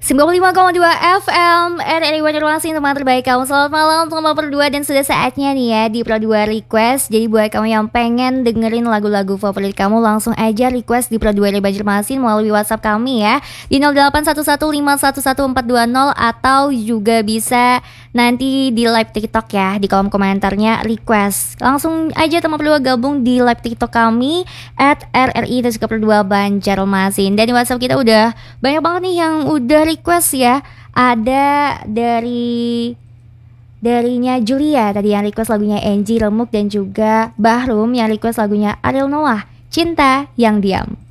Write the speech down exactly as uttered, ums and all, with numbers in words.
sembilan puluh lima koma dua F M R R I Banjarmasin, teman terbaik kamu. Selamat malam teman Pro dua, dan sudah saatnya nih ya di Pro dua Request. Jadi buat kamu yang pengen dengerin lagu-lagu favorit kamu, langsung aja request di Pro dua R R I Banjarmasin melalui WhatsApp kami ya di nol delapan satu satu lima satu satu empat dua nol, atau juga bisa nanti di live TikTok ya, di kolom komentarnya request. Langsung aja teman Pro dua gabung di live TikTok kami at R R I Pro dua Banjarmasin. Dan di WhatsApp kita udah banyak banget nih yang udah request ya. Ada dari darinya Julia tadi yang request lagunya Angie Remuk, dan juga Bahrum yang request lagunya Ariel Noah, Cinta Yang Diam.